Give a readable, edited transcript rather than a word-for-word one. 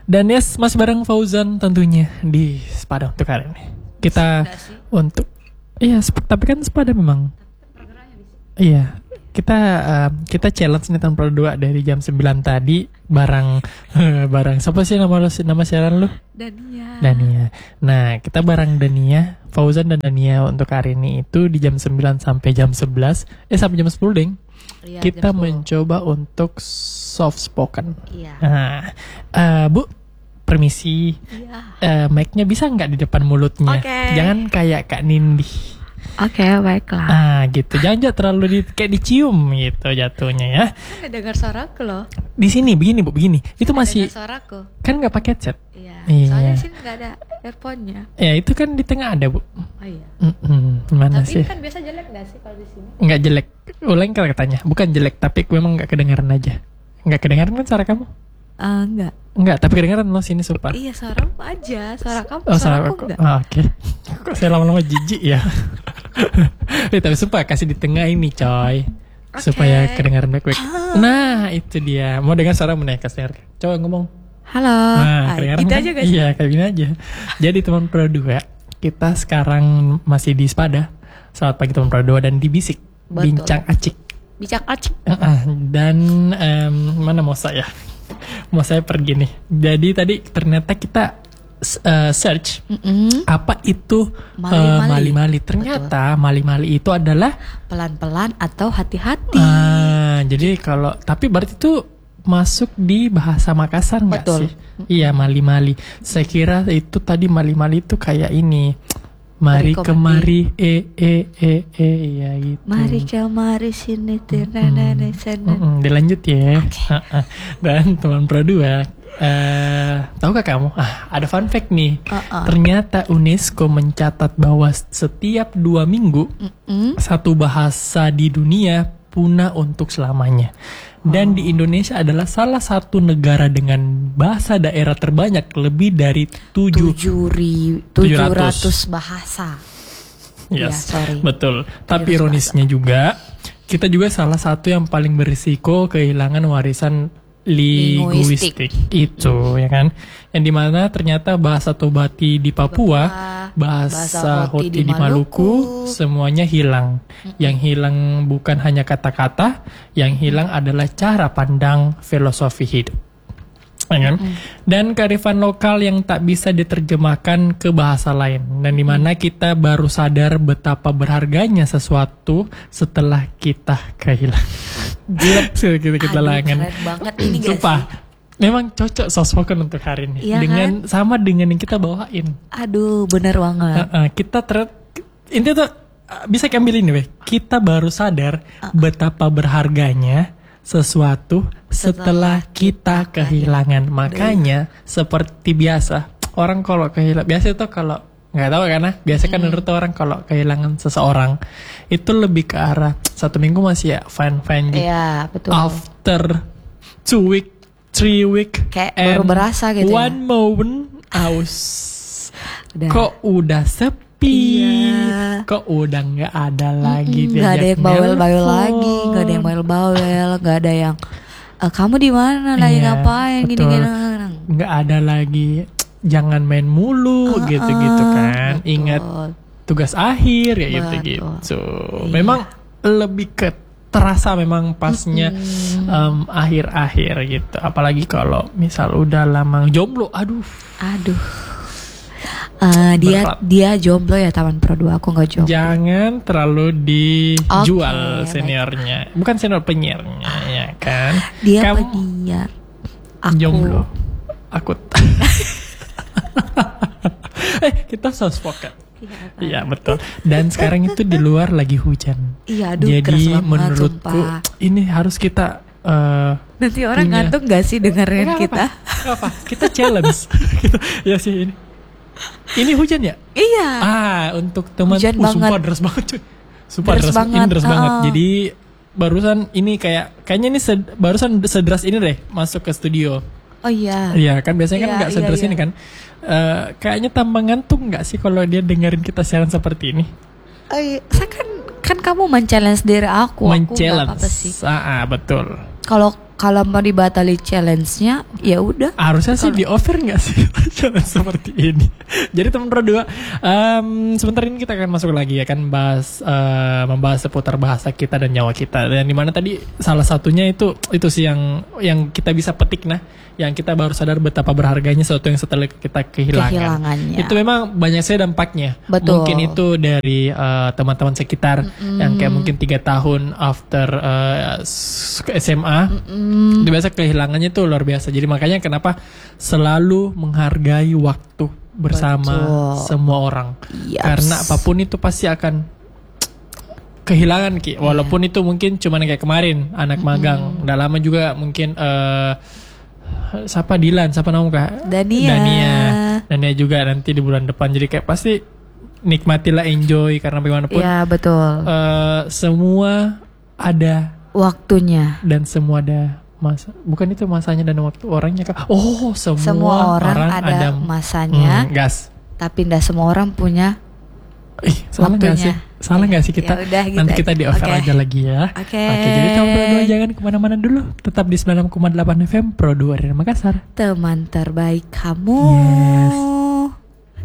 Dan yes, masih bareng Fauzan tentunya di Sepada untuk hari ini. Kita untuk tapi kan Sepada memang. Iya, kita challenge nih tahun berdua dari jam 9 tadi bareng siapa sih nama siaran lu? Dania. Nah, kita bareng Dania, Fauzan dan Dania untuk hari ini itu di jam 9 sampai jam 11. Sampai jam 10 ding. Iya, Kita jam 10. mencoba untuk soft spoken. Iya. Nah, Bu, permisi. Iya. Mic-nya bisa nggak di depan mulutnya? Oke. Jangan kayak Kak Nindi. Oke, baiklah. Gitu. Jangan terlalu kayak dicium gitu jatuhnya ya. Kan gak dengar suaraku loh. Di sini begini Bu, begini. Itu masih Dengar suaraku. kan nggak pakai headset. Iya. Iya. Soalnya di sini gak ada earphone-nya. Ya, itu kan di tengah ada, Bu. Oh iya. Gimana Tapi sih? kan biasa jelek gak sih kalau di sini? Nggak jelek. Ulang kalau katanya. Bukan jelek, tapi memang nggak kedengaran aja. Nggak kedengaran kan suara kamu? Enggak. Nggak, tapi kedengaran loh sini sumpah. Iya, suaramu aja. Suara kamu, Oh, suara salah aku aku. enggak. Oke. Kok saya lama-lama jijik ya? Tapi sumpah kasih di tengah ini, coy. Supaya kedengaran baik-baik. Nah, itu dia. Mau dengar suara nih, kasih. Coba ngomong. Halo. Nah, kedengaran Gitu kan? aja guys. Iya, kayak gini aja. Jadi teman Pro 2, kita sekarang masih di Sepada. Selamat pagi teman Pro 2 dan di Bisik. Betul. Bincang acik. Bincang acik. Dan mana mau saya? Mau saya pergi nih. Jadi tadi ternyata kita search apa itu mali-mali. Ternyata mali-mali itu adalah Pelan-pelan atau hati-hati. jadi kalau tapi berarti itu masuk di bahasa Makassar nggak Betul. sih? Iya, mali-mali. Saya kira itu tadi mali-mali itu kayak ini. Mari Rekomendasi. kemari ya gitu. Mari kemari sini Dilanjut ya. Dan teman Pro 2, tahukah kamu? Ada fun fact nih. Ternyata UNESCO mencatat bahwa setiap 2 minggu satu bahasa di dunia punah untuk selamanya. Dan di Indonesia adalah salah satu negara dengan bahasa daerah terbanyak, lebih dari 700 bahasa. Yes, Ya, sorry. betul. Tapi ironisnya juga, kita juga salah satu yang paling berisiko kehilangan warisan linguistik itu, ya kan? Yang dimana ternyata bahasa Tobati di Papua, bahasa Hoti di Maluku, semuanya hilang. Yang hilang bukan hanya kata-kata, yang hilang adalah cara pandang filosofi hidup. Ya kan? Dan kearifan lokal yang tak bisa diterjemahkan ke bahasa lain, dan dimana kita baru sadar betapa berharganya sesuatu setelah kita kehilangan. Setelah kita kehilangan. Keren banget ini guys. Sumpah, memang cocok soft spoken untuk hari ini. Iya dengan sama dengan yang kita bawain. Aduh, bener banget. Ini tuh bisa ambil ini, weh. Kita baru sadar betapa berharganya sesuatu setelah kita kehilangan. Makanya seperti biasa, orang kalau kehilangan, biasa itu kalau nggak tahu karena biasa kan menurut orang kalau kehilangan seseorang itu lebih ke arah 1 minggu masih ya fine gitu. Iya, betul. After 2 week, 3 week, Kayak baru berasa gitu ya. 1 moment, aus. Udah. Kok udah sepi? Iya. Kok udah nggak ada lagi? Nggak ada yang bawel-bawel lagi, nggak ada yang bawel-bawel, nggak ada yang kamu di mana lagi ngapain gini-gini. Nggak ada lagi. Jangan main mulu gitu-gitu kan. Betul. Ingat tugas akhir ya gitu-gitu. Memang lebih ke terasa memang pasnya akhir-akhir gitu. Apalagi kalau misal udah lama jomblo, aduh. Dia jomblo ya Taman Pro 2, aku nggak jomblo. Jangan terlalu dijual Oke, seniornya, bukan senior penyiarnya ya kan. Dia Kamu penyiar, aku jomblo, aku. Kita soft spoken. Iya betul. Dan sekarang itu di luar lagi hujan. Iya, aduh, jadi keras banget, menurutku sumpah. ini harus kita Nanti orang punya- ngantuk gak sih dengerin kita? Nggak apa, kita challenge. Gitu. Ya sih ini. Ini hujan ya? Iya. Untuk teman Hujan sumpah banget. deras banget cuy. Sumpah Deras deras banget. Ini banget. deras banget. Jadi barusan ini kayaknya ini barusan sederas ini deh masuk ke studio. Oh iya. Iya kan biasanya kan Iya, nggak iya, sederas iya. ini kan. Kayaknya tambah ngantuk nggak sih kalau dia dengerin kita siaran seperti ini? Oh iya. Saya kan kamu men-challenge diri aku nggak Men-challenge. apa-apa sih. Betul. Kalau kalau mau dibatali challenge-nya ya udah. Harusnya sih di offer nggak sih challenge seperti ini. Jadi teman berdua, sebentar ini kita akan masuk lagi ya kan membahas seputar bahasa kita dan nyawa kita. Dan dimana tadi salah satunya itu sih yang kita bisa petik yang kita baru sadar betapa berharganya sesuatu yang setelah kita kehilangannya. Itu memang banyak sekali dampaknya. Betul. Mungkin itu dari teman-teman sekitar yang kayak mungkin 3 tahun after SMA. Itu biasa kehilangannya tuh luar biasa. Jadi makanya kenapa selalu menghargai waktu bersama semua orang. Karena apapun itu pasti akan kehilangan Ki. Walaupun itu mungkin cuma kayak kemarin anak magang. Udah lama juga mungkin siapa Dilan, siapa namanya Kak? Dania juga nanti di bulan depan. Jadi kayak pasti nikmatilah, enjoy karena bagaimanapun. Ya betul. Semua ada waktunya dan semua ada masa, bukan itu masanya dan waktu orangnya Kak. Oh, semua orang ada masanya. Gas. Tapi tidak semua orang punya salah nggak sih? Salah nggak sih kita? Yaudah, gitu nanti kita di offer aja lagi ya. Oke, jadi kamu berdua jangan kemana-mana dulu. Tetap di 96,8 FM Pro 2 dari Makassar. Teman terbaik kamu. Yes.